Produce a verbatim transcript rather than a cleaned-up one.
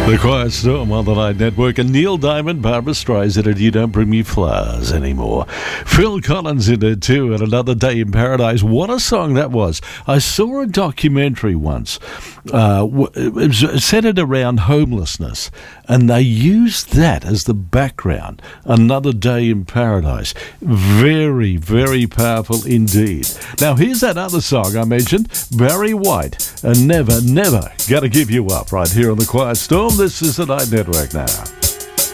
The Quiet Storm on the Night Network, and Neil Diamond, Barbra Streisand, and You Don't Bring Me Flowers Anymore. Phil Collins in there too, and Another Day in Paradise. What a song that was. I saw a documentary once. Uh, it was centered around homelessness, and they used that as the background. Another Day in Paradise. Very, very powerful indeed. Now here's that other song I mentioned, Barry White, and Never, Never Gonna Give You Up, right here on The Quiet Storm. This is the Night Network now.